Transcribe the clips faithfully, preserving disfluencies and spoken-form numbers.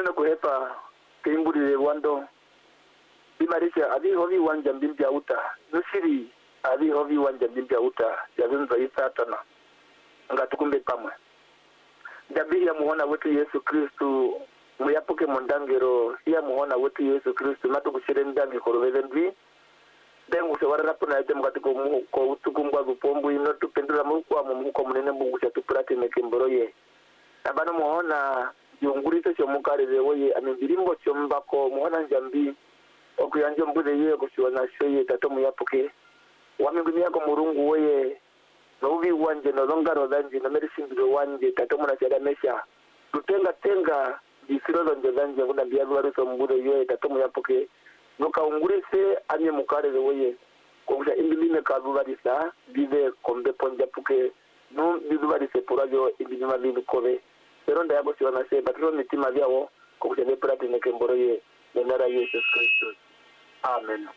no kuhepa kimburi wando bimarisha abi hobi wanja mbimbya uta nusiri abi hobi wanja mbimbya uta yazunza isatana ngatukumbe pamwe jabi ya muhona wetu Yesu Kristu muyapuke mondangero ya muhona wetu Yesu Kristu matukushire ndangi korobezendwi dengu se warara puna ete mukatiko muko utukumbwa gupombu ino tupendula muko amu muko munene mbugu cha tupurati mekemboroye nabano muhona yungurito cho mukareze woye amimbirimbo cho mbako muhona njambi okuyanjo mbuze ye kusiwana shoye tato muyapuke wamingumi yako murungu woye novi wanje nozongaro zanji na merisimbiro wanje tato muna chada mesha tutenga tenga jisirozo nje zanje kuna biyazu waruso mbuze ye tato muyapuke nuka ungurise anye mukareze woye kukusha imbilime kazuvarisa bive kombe ponja puke nu bizuvarise purajo imbilima bivu kove Seronda yako siwana se batiro mitima vyao kukusha veprati nekemboroye nenara Yesus Kristus. Amen.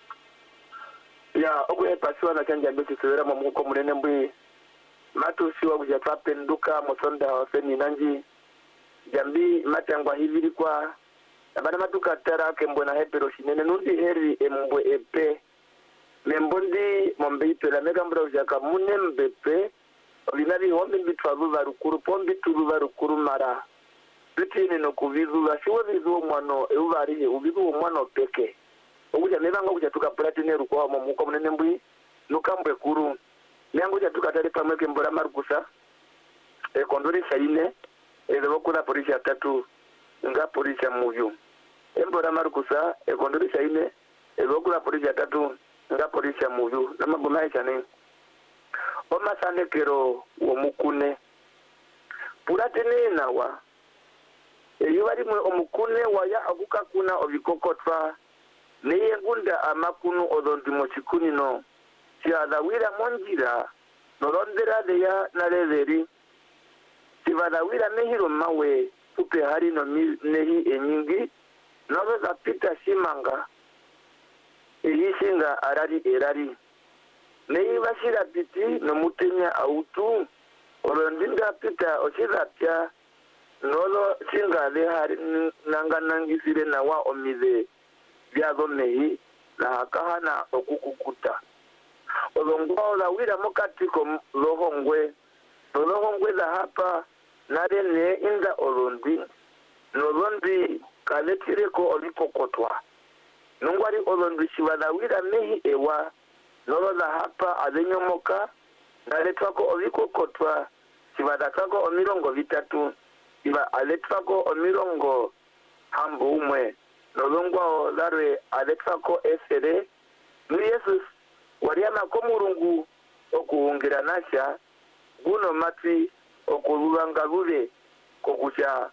Ya, oku epa siwa na chanja mbisi suwera mamuko mwenene mbui matu siwa kujatwa penduka mosonda hoseni nanji jambi matangwa hiviri kwa nabana matu katara kembona hepero shinene nundi heri mbwe epe membondi mombe ipela mega mbra ujaka mune mbepe Vinari hombi bitwavu varukuru pombi turu varukuru mara bitini no kuvizu vashiwe vizu omwano euvarihe uvizu omwano peke okuja nevanga kuja tukaplatine ruko mu muko munene mbui nukambwe kuru nyango ja tukatale pamwe kembora marukusa e kondori shaine e lokula polisi tatu nga polisi muvyu embora marukusa e kondori shaine e lokula polisi tatu nga polisi muvyu namagoma cyane Oma sane kero omukune puratene nawa eyo bari mu omukune waya aguka kuna obikokotwa neye ngunda amakunu odondi mu kikunino cyadawira monjira norondera deya nareveri sivadawira mehiro mawe upe hari no nehi enyingi nobe za pita shimanga ehishinga arari erari Nei bashira piti no mutenya autu orondinga pita oshirapya nolo singa le hari nanga nangisire na wa omize byago mehi na hakahana okukukuta olongwa la wira mokati ko lohongwe lohongwe la hapa nare ne inda olondi nolondi kaletire ko olikokotwa nungwari olondi shiwala wira mehi ewa Nolola hapa azenyomoka naletwako ovikokotwa sivadakako omirongo vitatu iva aletwako omirongo hambo umwe nolongwa larwe aletwako esere nu Yesus wariama komurungu okuhungira nasha guno matwi okululanga lule kokusha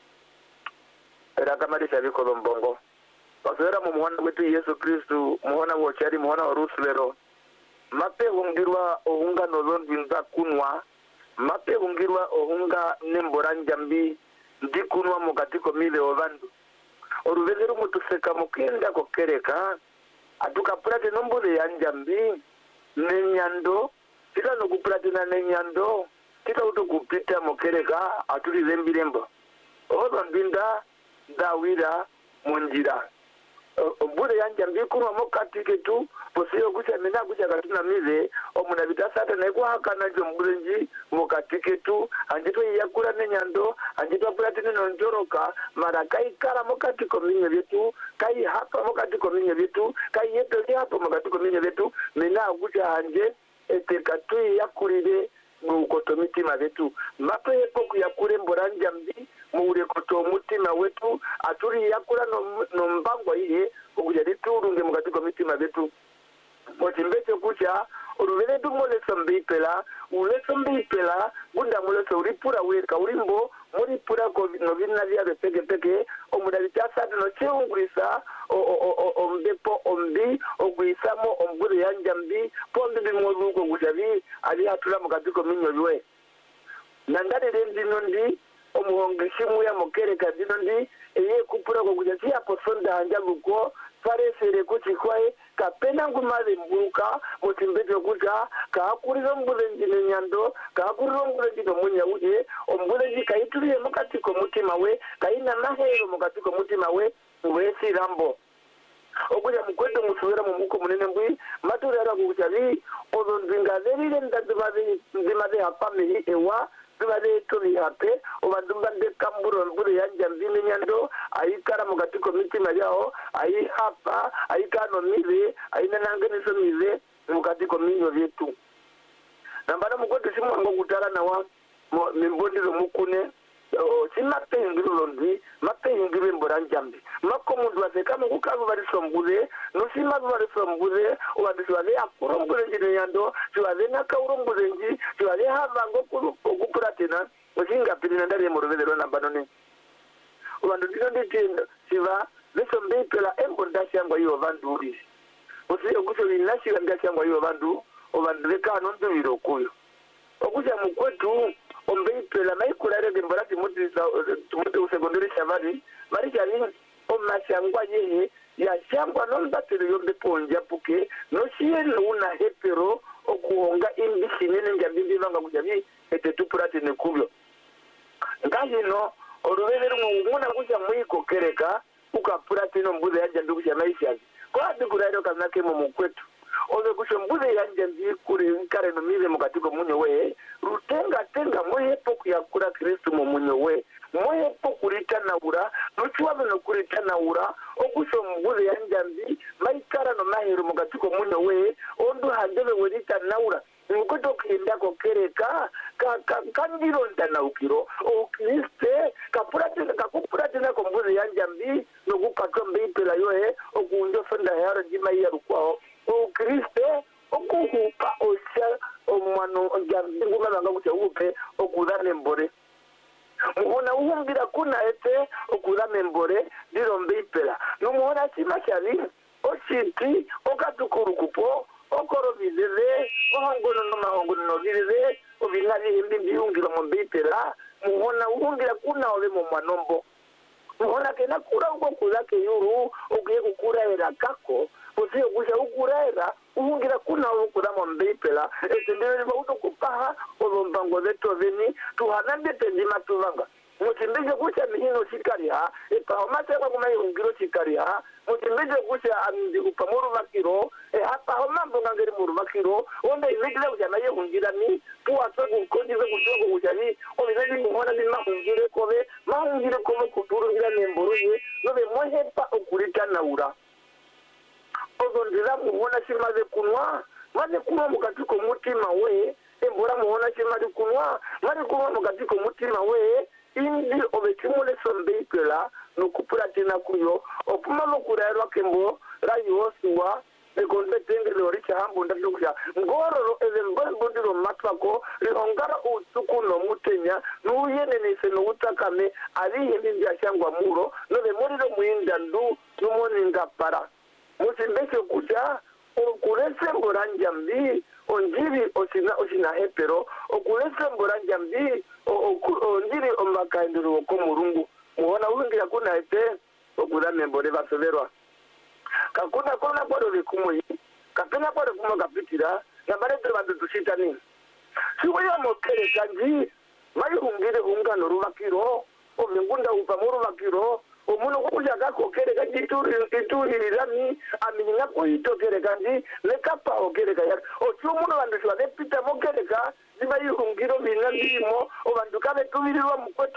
rakamarisha vikolombongo Wasera mu muhana wetu Yesu Kristu muhana wochari muhana warusulero mape hungirwa ohunga nolondwinza kunwa mape hungirwa ohunga nembora njambi ndi kunwa mukatiko mile ovandu oruvezeru mutuseka mukenda kokereka atuka prate nombule ya njambi nenyando tika nukuprate na nenyando tika utu kupita mukereka atuli zembilembo ozo ndinda dawira munjira Mbure yanja mbikuno mokati ketu posiyo kucha mina kucha katuna mize omuna vitasata na ikuwa haka na jomburenji mokati ketu anjito yakura nenyando anjito pulatini nonjoroka mara kai kara mokati kominye vyetu kai hapa mokati kominye vyetu kai yeto hapa mokati kominye vyetu mina kucha hanje ete katui yakurire mukoto mitima vetu mapo yepo kuyakure mboranja mbi muure koto mutima wetu aturi yakura no, no mbangwa iye ukujadi turunge mukatiko mitima vetu mochimbeche kucha uruvele tu moleso mbipela uleso mbipela gunda moleso uripura weka urimbo muripura ko novina vya peke peke omudabita sata no cheungurisa o o o ombepo ombi ogwisamo ombure yanjambi pombi bimozuko gujabi ali hatula mukatiko minyo ywe nandade rendi nondi omuhongeshimu ya mokereka dinondi eye kupura ko gujaji apo sonda hanjaguko paresere kuti kwae kapena ngumale mburuka mutimbeje kuta kakuriro mbule njine nyando kakuriro mbule njino munya uje ombule nji kaituriye mukati ko mutima we kaina nahero mukati ko mutima we wesi rambo okuja mukweto musubira mu muko munene mbwi maturera kukuchali ozo ndingaverire ndadibade ndimade hapamili ewa ndibade tobi hape obadumba de kamburo mbure yanja mbini nyando ayikara mukati ko mitima yao ayi hapa ayikano mize ayina nanganiso mize mukati ko minyo vyetu nambana mukweto simu kutara na wa mimbondiro mukune simape hingiro londi mape hingiro mboranjambi mako mundu waseka mukukavu bari sombuze nusima bari sombuze obadisi wale akurombuze njine yando siwale nakaurombuze nji siwale havango kupuratena osinga pirina ndari muruvedero nambanoni obandu dino nditenda siva lesombe pela embo ndashangwa iyo vanduri osiyo kuso linashira ndashangwa iyo vandu obandu leka nonduviro kuyo okuja mukwetu ombeipela maikulare gemborati muti muti usegondere shabari mari jani omashangwa yehe ya shangwa nombatero yombe ponja puke no siele una hepero okuonga imbishinene njambindi vanga kujabi ete tupurati nekubyo ngahino oruvevero nguna kuja mwiko kereka ukapurati no mbuze yanja ndukusha maisha kwa dikurare kanake mu mukwetu oze kushombuze yanje ndikure nkare no mize mukatiko munyo we rutenga tenga moyepo kuyakura Kristo mu munyo we moyepo kurita naura nochuwa no kurita naura okushombuze yanje ndi maikara no mahero mukatiko munyo we ondu handele werita naura nukoto kenda ko kereka ka kandiro ndana ukiro o Kriste kapurate kakupurate na kombuze yanje mbi no kupatombe ipela yoe okunjo fenda yaro jima yaru kwao o Kriste okuhupa osha omwano njambingu malanga kucha upe okudane mbore muhona uhumbira kuna ete okudane mbore dirombe ipela numuhona sima shari oshinti okatukuru kupo okoro videle ohongono no mahongono no videle obinari himbi mbiyungira mombe ipela muhona uhungira kuna ole mumwanombo muhona kena kura uko kuzake yuru okuye kukura era kako usiyo kusha ukuraera uhungira kuna ukura mombeipela etendele bauto kupaha olombango zeto veni tuhanande tendima tuvanga mutimbeje kusha mihino shikariha epahomate kwa kuma yungiro shikariha mutimbeje kusha amindi upamuru makiro e hapa homa mbonga ngeri muru makiro onde izikile kusha maye hungira ni puwa sogu konjize kushoko kushani obizaji muhona ni mahungire kobe mahungire kome kuturu ngira nemboruye nobe mohepa ukurita naura ozondira muhona shimaze kunwa maze kunwa mukatiko mutima we embora muhona shimaze kunwa maze kunwa mukatiko mutima we indi obekimule sombeipela nokupuratina kuyo opuma mukuraerwa kembo rayiwosuwa ekontetengele oricha hambo ndadukusha ngororo eze mbondiro matwako lihongara utuku no mutenya nuyenenese no utakame alihe ndi ashangwa muro nove muriro muinda ndu numoni ngapara musimbeke kucha okulese mboranja mbi onjiri osina osina hepero okulese mboranja mbi onjiri ombakaindiro ko murungu muona wingira kuna ete okula membore basoberwa kakuna kona kwado bikumoyi kapena kwado kuma kapitira nabarete bantu tushitani siwoya mokere kanji mayi hungire hungano rubakiro omengunda upa murubakiro omuno kuja gako kere kanji ituri ituri lami aminga ko itokere kanji lekapa okere kaya ochumuno bantu shwa pita mokere ka ziba yihungiro binandimo obantu kabe tubirirwa mukwetu